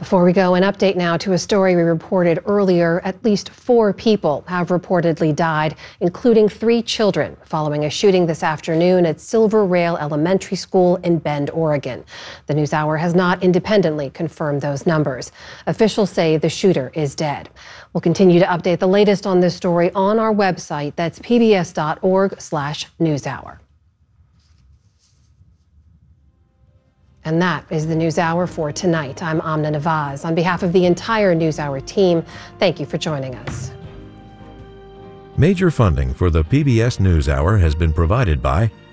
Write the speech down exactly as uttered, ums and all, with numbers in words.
Before we go, an update now to a story we reported earlier. At least four people have reportedly died, including three children, following a shooting this afternoon at Silver Rail Elementary School in Bend, Oregon. The NewsHour has not independently confirmed those numbers. Officials say the shooter is dead. We'll continue to update the latest on this story on our website. That's p b s dot org slash newshour. And that is the NewsHour for tonight. I'm Amna Nawaz. On behalf of the entire NewsHour team, thank you for joining us. Major funding for the P B S NewsHour has been provided by